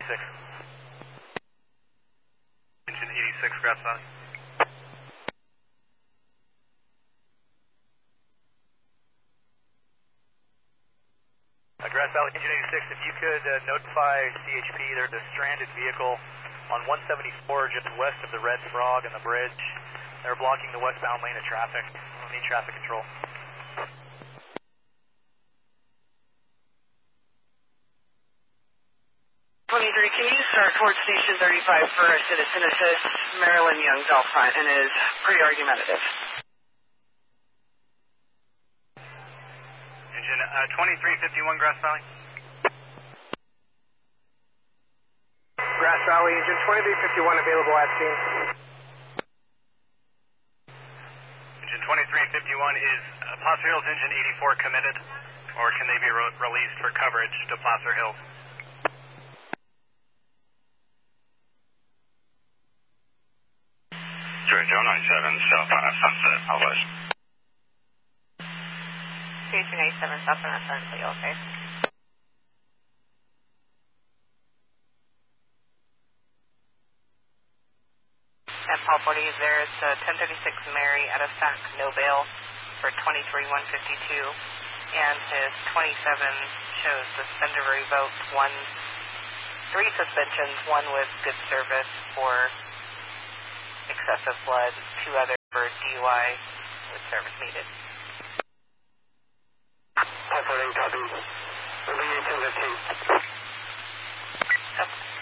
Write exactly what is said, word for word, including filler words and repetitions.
six. Engine eighty-six, Grass Valley. Uh, Grass Valley, Engine eighty-six, if you could uh, notify C H P there's a stranded vehicle on one seventy-four just west of the Red Frog and the bridge. They're blocking the westbound lane of traffic. We'll need traffic control. twenty-three Keys, start towards Station thirty-five for a citizen assist. Marilyn Young's out front and is pretty argumentative. Engine uh, twenty-three fifty-one, Grass Valley. Grass Valley, engine twenty-three fifty-one available at scene. Engine twenty-three fifty-one, is uh, Placer Hills engine eighty-four committed, or can they be re released for coverage to Placer Hills? George oh nine seven, South on Sunset, out west. Station eighty-seven, South on Sunset, you okay? At Paul forty, there's uh, ten thirty-six Mary out of Sac, no bail for twenty-three one fifty-two, and his twenty-seven shows suspender revoked, one, three suspensions, one with good service for excessive blood, two others for D U I with service needed. Paul forty, copy. Moving eighteen fifteen. Okay.